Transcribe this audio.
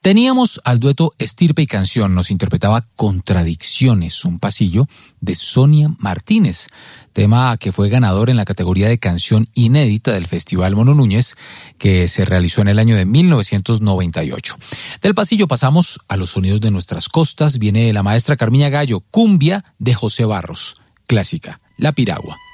Teníamos al dueto Estirpe y Canción, nos interpretaba Contradicciones, un pasillo de Sonia Martínez, tema que fue ganador en la categoría de canción inédita del Festival Mono Núñez, que se realizó en el año de 1998. Del pasillo pasamos a los sonidos de nuestras costas, viene la maestra Carmiña Gallo, Cumbia de José Barros, clásica, La Piragua.